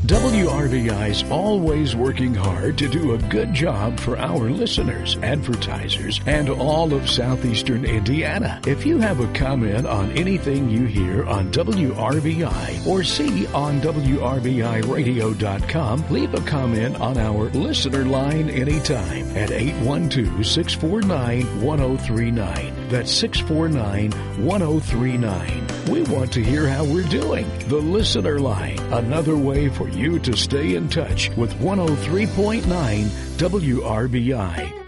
WRVI's always working hard to do a good job for our listeners, advertisers, and all of southeastern Indiana. If you have a comment on anything you hear on WRVI or see on WRVIRadio.com, leave a comment on our listener line anytime at 812-649-1039. That's 649-1039. We want to hear how we're doing. The listener line, another way for you to stay in touch with 103.9 WRVI.